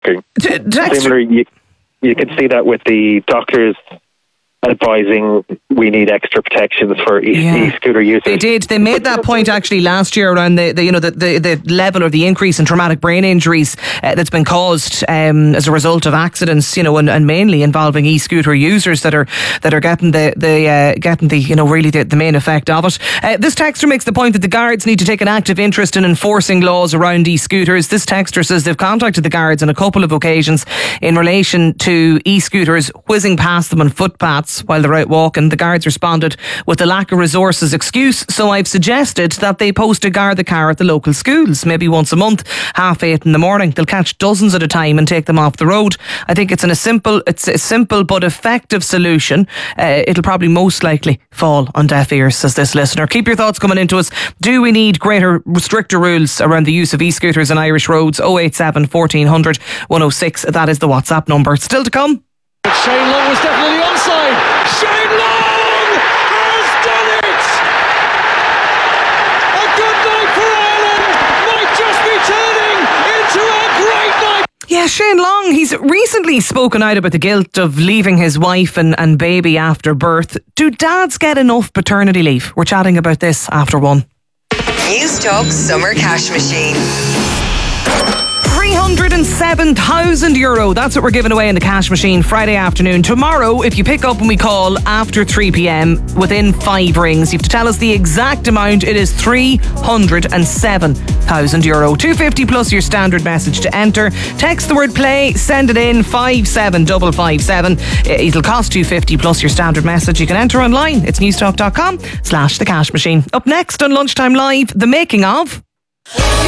working. Similarly, you can see that with the doctors advising we need extra protections for e-scooter users. They did. They made that point actually last year around the level or the increase in traumatic brain injuries that's been caused as a result of accidents, and mainly involving e-scooter users that are getting the main effect of it. This texter makes the point that the guards need to take an active interest in enforcing laws around e-scooters. This texter says they've contacted the guards on a couple of occasions in relation to e-scooters whizzing past them on footpaths while they're out walking. The guards responded with the lack of resources excuse, so I've suggested that they post a guard the car at the local schools, maybe once a month, 8:30 in the morning. They'll catch dozens at a time and take them off the road. I think it's a simple but effective solution. It'll probably most likely fall on deaf ears, says this listener. Keep your thoughts coming into us. Do we need stricter rules around the use of e-scooters on Irish roads? 087 1400 106. That is the WhatsApp number. Still to come. Shane Long was definitely onside. Shane Long has done it! A good night for Ireland might just be turning into a great night. Yeah, Shane Long, he's recently spoken out about the guilt of leaving his wife and baby after birth. Do dads get enough paternity leave? We're chatting about this after 1. Newstalk Summer Cash Machine. €307,000. That's what we're giving away in the cash machine Friday afternoon. Tomorrow, if you pick up when we call after 3 p.m, within 5 rings, you have to tell us the exact amount. It is €307,000. €250 plus your standard message to enter. Text the word play, send it in 57557. It'll cost €250 plus your standard message. You can enter online. It's newstalk.com/the cash machine. Up next on Lunchtime Live, the making of